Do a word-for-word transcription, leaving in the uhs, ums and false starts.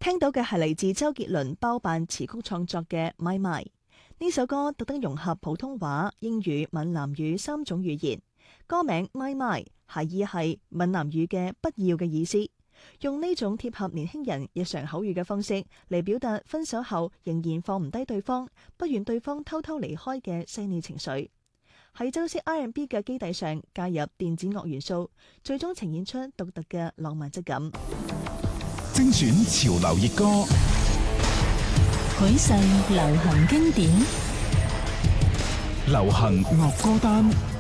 聽到嘅係嚟自周杰倫包辦詞曲創作嘅《My My》。呢首歌特登融合普通話、英語、閩南語三種語言。歌名《My My》係意係閩南語嘅不要嘅意思，用呢種貼合年輕人日常口語嘅方式嚟表達分手後仍然放唔低對方，不願對方偷偷離開嘅細膩情緒。喺周式 R and B 嘅基底上加入電子樂元素，最終呈現出獨特嘅浪漫質感。 精選潮流熱歌， 許世流行經典， 流行樂歌單。